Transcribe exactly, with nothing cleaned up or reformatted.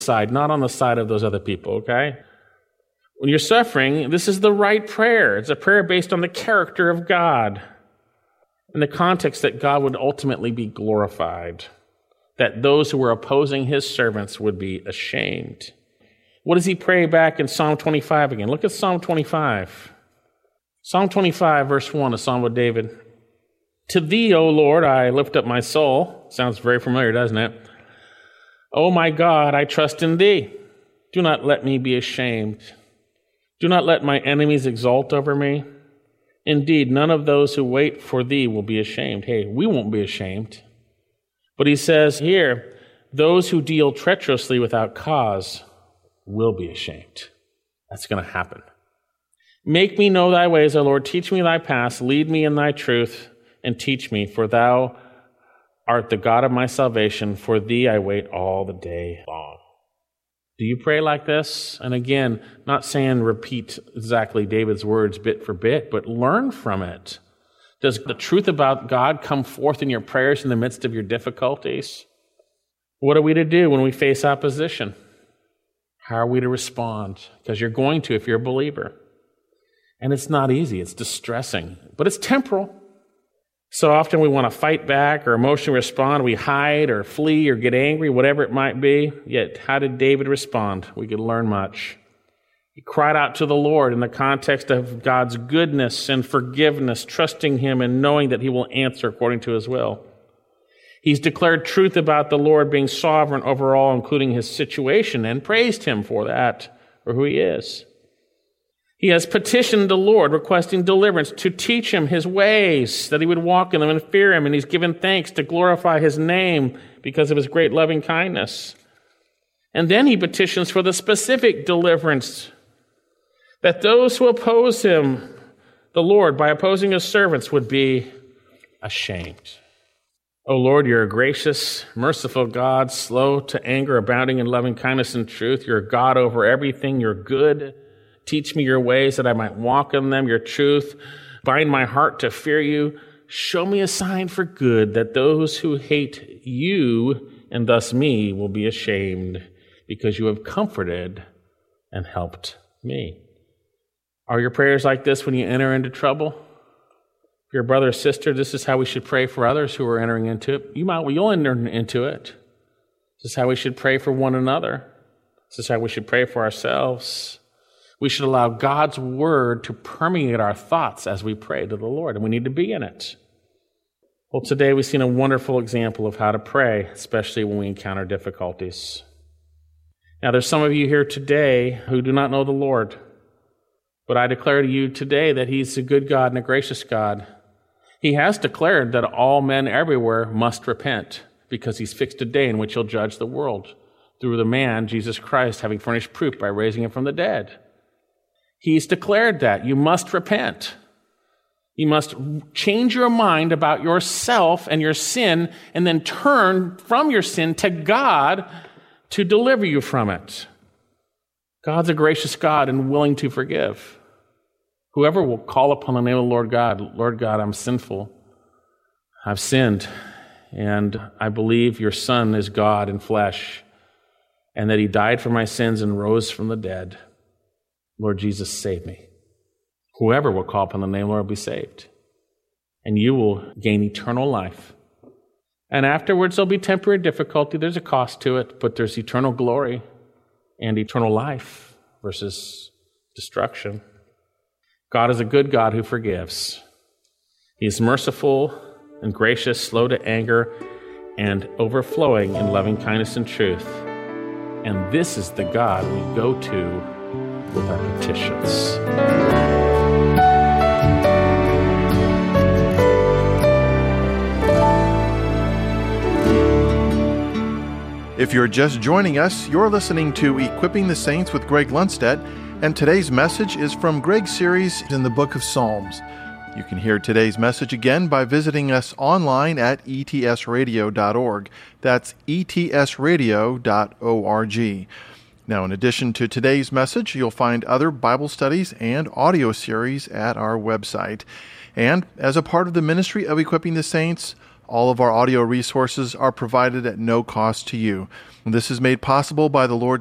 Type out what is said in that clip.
side, not on the side of those other people, okay? When you're suffering, this is the right prayer. It's a prayer based on the character of God, in the context that God would ultimately be glorified, that those who were opposing his servants would be ashamed. What does he pray back in Psalm twenty-five again? Look at Psalm twenty-five. Psalm twenty-five, verse one, a Psalm of David. To thee, O Lord, I lift up my soul. Sounds very familiar, doesn't it? O my God, I trust in thee. Do not let me be ashamed. Do not let my enemies exult over me. Indeed, none of those who wait for thee will be ashamed. Hey, we won't be ashamed. But he says here, those who deal treacherously without cause will be ashamed. That's going to happen. Make me know thy ways, O Lord. Teach me thy paths. Lead me in thy truth and teach me, for thou art the God of my salvation. For thee I wait all the day long. Do you pray like this? And again, not saying repeat exactly David's words bit for bit, but learn from it. Does the truth about God come forth in your prayers in the midst of your difficulties? What are we to do when we face opposition? How are we to respond? Because you're going to if you're a believer. And it's not easy. It's distressing, but it's temporal. So often we want to fight back or emotionally respond. We hide or flee or get angry, whatever it might be. Yet, how did David respond? We could learn much. He cried out to the Lord in the context of God's goodness and forgiveness, trusting him and knowing that he will answer according to his will. He's declared truth about the Lord being sovereign over all, including his situation, and praised him for that, for who he is. He has petitioned the Lord, requesting deliverance to teach him his ways, that he would walk in them and fear him. And he's given thanks to glorify his name because of his great loving kindness. And then he petitions for the specific deliverance, that those who oppose him, the Lord, by opposing his servants, would be ashamed. O Lord, you're a gracious, merciful God, slow to anger, abounding in loving kindness and truth. You're a God over everything. You're good. Teach me your ways that I might walk in them, your truth. Bind my heart to fear you. Show me a sign for good, that those who hate you and thus me will be ashamed, because you have comforted and helped me. Are your prayers like this when you enter into trouble? If you're a brother or sister, this is how we should pray for others who are entering into it. You might, you'll enter into it. This is how we should pray for one another. This is how we should pray for ourselves. We should allow God's word to permeate our thoughts as we pray to the Lord, and we need to be in it. Well, today we've seen a wonderful example of how to pray, especially when we encounter difficulties. Now, there's some of you here today who do not know the Lord, but I declare to you today that he's a good God and a gracious God. He has declared that all men everywhere must repent, because he's fixed a day in which he'll judge the world through the man, Jesus Christ, having furnished proof by raising him from the dead. He's declared that you must repent. You must change your mind about yourself and your sin, and then turn from your sin to God to deliver you from it. God's a gracious God and willing to forgive. Whoever will call upon the name of the Lord God, Lord God, I'm sinful. I've sinned, and I believe your Son is God in flesh, and that he died for my sins and rose from the dead. Lord Jesus, save me. Whoever will call upon the name of the Lord will be saved. And you will gain eternal life. And afterwards there'll be temporary difficulty. There's a cost to it, but there's eternal glory and eternal life versus destruction. God is a good God who forgives. He is merciful and gracious, slow to anger, and overflowing in loving kindness and truth. And this is the God we go to with our petitions. If you're just joining us, you're listening to Equipping the Saints with Greg Lundstedt, and today's message is from Greg's series in the book of Psalms. You can hear today's message again by visiting us online at e t s radio dot org. That's e t s radio dot org. Now, in addition to today's message, you'll find other Bible studies and audio series at our website. And as a part of the ministry of Equipping the Saints, All of our audio resources are provided at no cost to you. This is made possible by the Lord's